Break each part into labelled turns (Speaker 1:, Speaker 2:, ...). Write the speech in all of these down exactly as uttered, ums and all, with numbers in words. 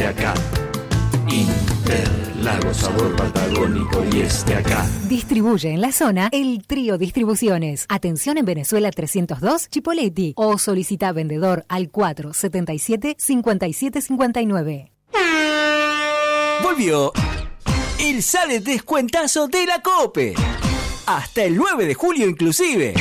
Speaker 1: esté acá. Interlagos, sabor patagónico y esté acá.
Speaker 2: Distribuye en la zona el Trío Distribuciones. Atención en Venezuela trescientos dos, Chipoleti. O solicita vendedor al cuatro setenta y siete, cincuenta y siete cincuenta y nueve.
Speaker 3: Volvió el Sale Descuentazo de la COPE. Hasta el nueve de julio inclusive.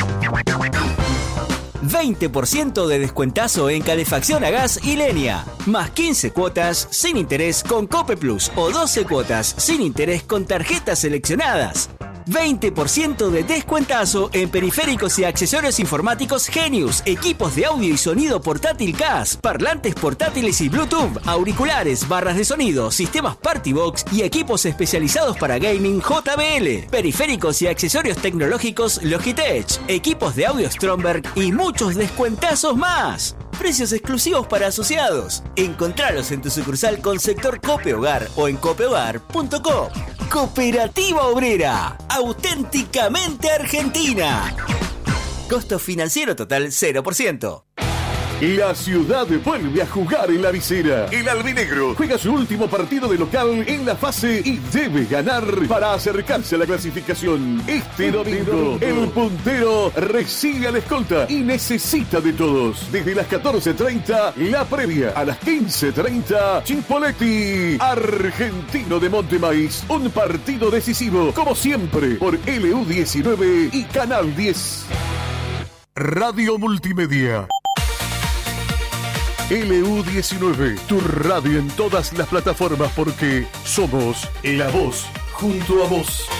Speaker 3: veinte por ciento de descuentazo en calefacción a gas y leña. Más quince cuotas sin interés con Cope Plus o doce cuotas sin interés con tarjetas seleccionadas. veinte por ciento de descuentazo en periféricos y accesorios informáticos Genius, equipos de audio y sonido portátil C A S, parlantes portátiles y Bluetooth, auriculares, barras de sonido, sistemas Partybox y equipos especializados para gaming J B L, periféricos y accesorios tecnológicos Logitech, equipos de audio Stromberg y muchos descuentazos más. Precios exclusivos para asociados. Encontralos en tu sucursal con sector Cope Hogar o en copehogar punto com. Cooperativa Obrera, auténticamente argentina. Costo financiero total cero por ciento.
Speaker 4: La ciudad vuelve a jugar en la visera. El albinegro juega su último partido de local en la fase y debe ganar para acercarse a la clasificación. Este domingo, el puntero recibe a la escolta y necesita de todos. Desde las catorce treinta, la previa. A las quince treinta, Chipoleti, Argentino de Montemaíz. Un partido decisivo, como siempre, por L U diecinueve y Canal diez. Radio Multimedia. L U diecinueve, tu radio en todas las plataformas porque somos la voz junto a vos.